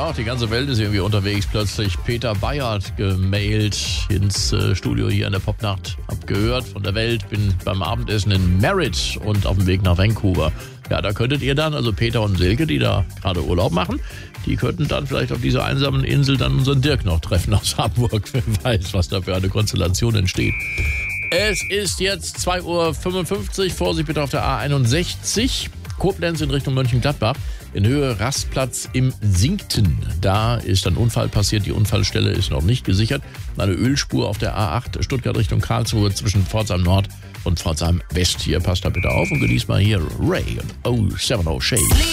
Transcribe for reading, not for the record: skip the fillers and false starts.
Ach, die ganze Welt ist irgendwie unterwegs. Plötzlich Peter Bayert gemailt ins Studio hier in der Popnacht. Hab gehört von der Welt, bin beim Abendessen in Merritt und auf dem Weg nach Vancouver. Ja, da könntet ihr dann, also Peter und Silke, die da gerade Urlaub machen, die könnten dann vielleicht auf dieser einsamen Insel dann unseren Dirk noch treffen aus Hamburg. Wer weiß, was da für eine Konstellation entsteht. Es ist jetzt 2:55 Uhr. Vorsicht bitte auf der A61. Koblenz in Richtung Mönchengladbach. In Höhe Rastplatz im Sinkten. Da ist ein Unfall passiert. Die Unfallstelle ist noch nicht gesichert. Eine Ölspur auf der A8 Stuttgart Richtung Karlsruhe zwischen Pforzheim Nord und Pforzheim West. Hier passt da bitte auf und genießt mal hier Ray und 070 Shades.